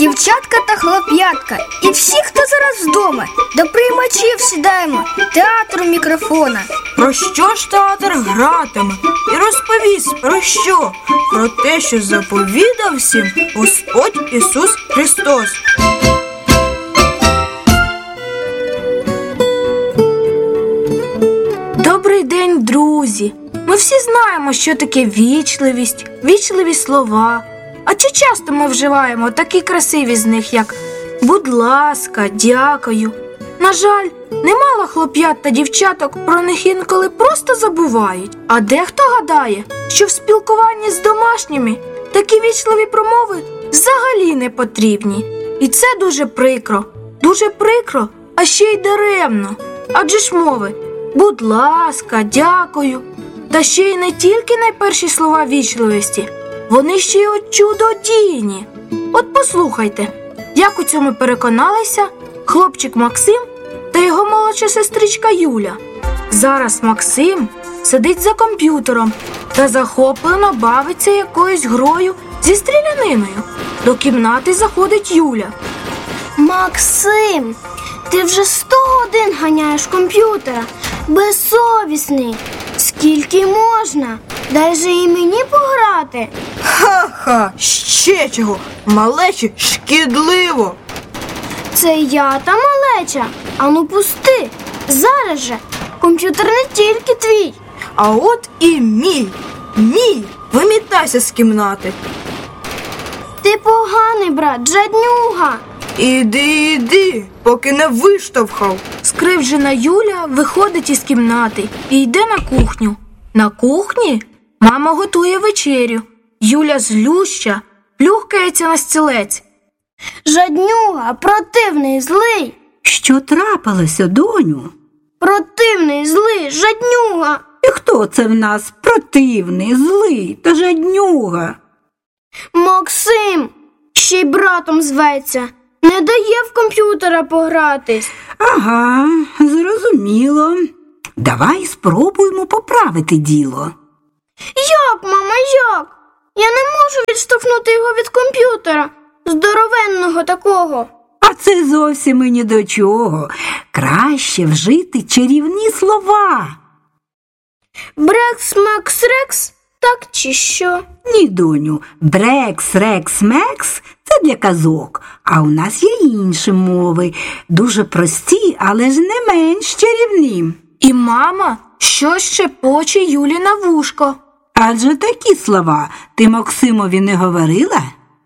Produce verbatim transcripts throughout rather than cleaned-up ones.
дівчатка та хлоп'ятка і всі, хто зараз вдома, до приймачів сідаємо, театр у мікрофона. Про що ж театр гратиме? І розповість про що? Про те, що заповідав всім Господь Ісус Христос. Добрий день, друзі! Ми всі знаємо, що таке вічливість, вічливі слова. А чи часто ми вживаємо такі красиві з них, як «будь ласка», «дякую»? На жаль, немало хлоп'ят та дівчаток про них інколи просто забувають. А дехто гадає, що в спілкуванні з домашніми такі вічливі промови взагалі не потрібні. І це дуже прикро, дуже прикро, а ще й даремно. Адже ж мови «будь ласка», «дякую» та ще й не тільки найперші слова вічливості, вони ще й от чудодійні. От послухайте, як у цьому переконалися хлопчик Максим та його молодша сестричка Юля. Зараз Максим сидить за комп'ютером та захоплено бавиться якоюсь грою зі стріляниною. До кімнати заходить Юля. Максим, ти вже сто годин ганяєш комп'ютера. Безсовісний. Скільки можна? Дай же і мені пограти. Ха-ха, ще чого? Малечі шкідливо. Це я та малеча. Ану пусти. Зараз же. Комп'ютер не тільки твій. А от і мій. Мій. Вимітайся з кімнати. Ти поганий, брат, жаднюга. Іди, іди, поки не виштовхав. Скривджена Юля виходить із кімнати і йде на кухню. На кухні мама готує вечерю. Юля злюща, плюхкається на стілець. Жаднюга, противний, злий. Що трапилося, доню? Противний, злий, жаднюга. І хто це в нас противний, злий та жаднюга? Максим, ще й братом зветься. Не дає в комп'ютера погратись. Ага, зрозуміло. Давай спробуємо поправити діло. Як, мама, як? Я не можу відштовхнути його від комп'ютера. Здоровенного такого. А це зовсім і ні до чого. Краще вжити чарівні слова. Брекс, Макс, Рекс? Так чи що? Ні, доню, брекс, рекс, мекс – це для казок, а у нас є інші мови, дуже прості, але ж не менш чарівні. І мама щось шепоче Юлі на вушко. Адже такі слова ти Максимові не говорила?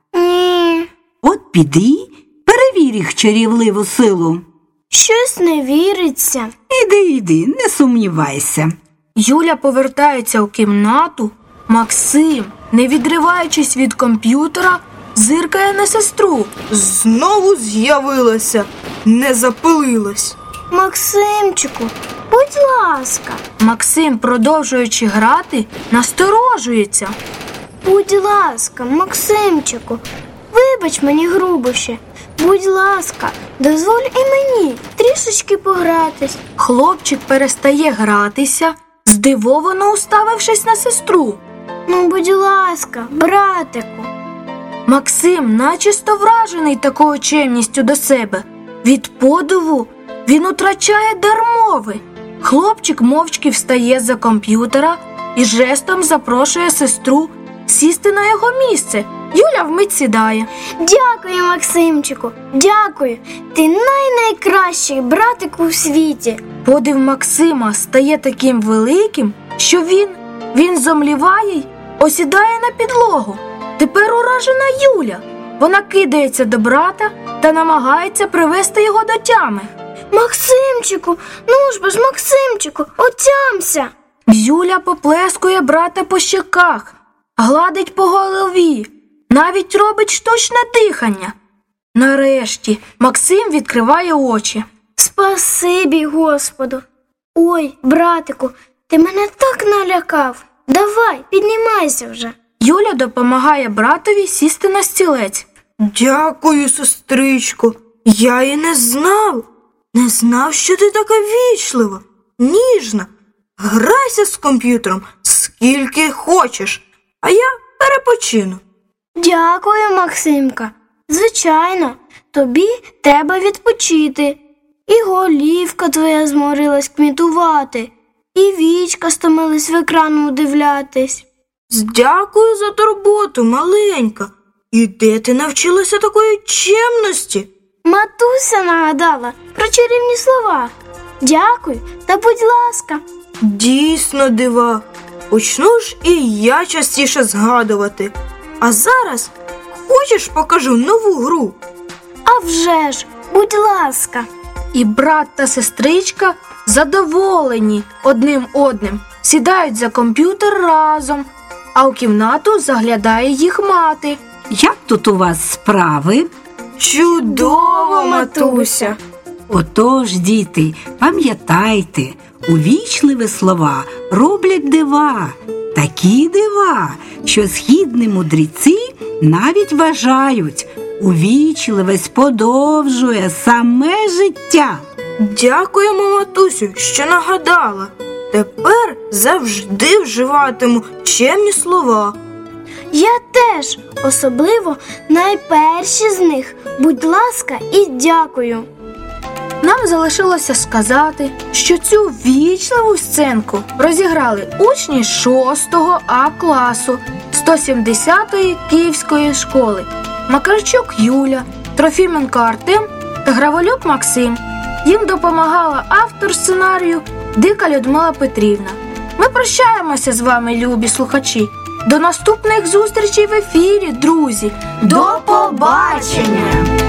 Ні. От піди, перевір їх чарівливу силу. Щось не віриться. Іди, іди, не сумнівайся. Юля повертається у кімнату. Максим, не відриваючись від комп'ютера, зиркає на сестру. Знову з'явилася, не запилилась. Максимчику, будь ласка. Максим, продовжуючи грати, насторожується. Будь ласка, Максимчику, вибач мені грубоше. Будь ласка, дозволь і мені трішечки погратись. Хлопчик перестає гратися, здивовано уставившись на сестру. Ну, будь ласка, братику. Максим начисто вражений такою чемністю до себе. Від подиву він утрачає дар мови. Хлопчик мовчки встає з-за комп'ютера і жестом запрошує сестру сісти на його місце. Юля вмить сідає. Дякую, Максимчику, дякую. Ти най-найкращий братик у світі. Подив Максима стає таким великим, що він, він зомліває й осідає на підлогу. Тепер уражена Юля. Вона кидається до брата та намагається привести його до тями. Максимчику, ну ж бо ж, Максимчику, отямся. Юля поплескує брата по щеках, гладить по голові, навіть робить штучне дихання. Нарешті Максим відкриває очі. Спасибі, Господу. Ой, братику, ти мене так налякав. Давай, піднімайся вже. Юля допомагає братові сісти на стілець. Дякую, сестричко. Я і не знав. Не знав, що ти така вічлива, ніжна. Грайся з комп'ютером скільки хочеш, а я перепочину. Дякую, Максимка. Звичайно, тобі треба відпочити. І голівка твоя зморилась кмітувати, і вічка стомилась в екран удивлятись. Дякую за турботу, маленька. І де ти навчилася такої чемності? Матуся нагадала про чарівні слова. Дякую та будь ласка. Дійсно дива. Почну ж і я частіше згадувати. А зараз хочеш покажу нову гру? А вже ж, будь ласка. І брат та сестричка задоволені одним одним, сідають за комп'ютер разом, а у кімнату заглядає їх мати. Як тут у вас справи? Чудово, матуся. Отож, діти, пам'ятайте, увічливі слова роблять дива, такі дива, що східні мудреці навіть вважають, увічливість подовжує саме життя. Дякуємо, матусю, що нагадала. Тепер завжди вживатиму чемні слова. Я теж, особливо найперші з них. Будь ласка і дякую. Нам залишилося сказати, що цю вічливу сценку розіграли учні шостого А класу сто сімдесятої Київської школи Макарчук Юля, Трофіменко Артем та Граволюк Максим. Їм допомагала автор сценарію Дика Людмила Петрівна. Ми прощаємося з вами, любі слухачі. До наступних зустрічей в ефірі, друзі! До побачення!